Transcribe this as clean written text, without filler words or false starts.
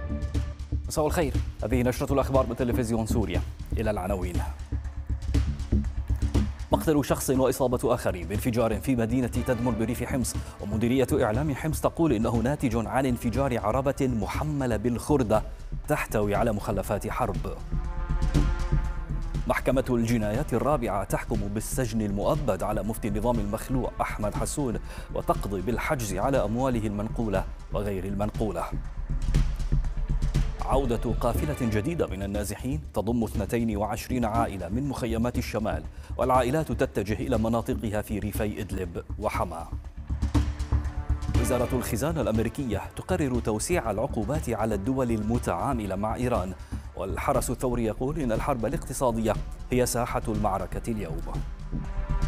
مساء الخير، هذه نشرة الأخبار من تلفزيون سوريا. إلى العناوين. مقتل شخص وإصابة آخرين بانفجار في مدينة تدمر بريف حمص، ومديرية إعلام حمص تقول إنه ناتج عن انفجار عربة محملة بالخردة تحتوي على مخلفات حرب. محكمة الجنايات الرابعة تحكم بالسجن المؤبد على مفتي النظام المخلوع أحمد حسون، وتقضي بالحجز على أمواله المنقولة وغير المنقولة. عودة قافلة جديدة من النازحين تضم 22 عائلة من مخيمات الشمال، والعائلات تتجه إلى مناطقها في ريفي إدلب وحما. وزارة الخزانة الأمريكية تقرر توسيع العقوبات على الدول المتعاملة مع إيران، والحرس الثوري يقول إن الحرب الاقتصادية هي ساحة المعركة اليوم.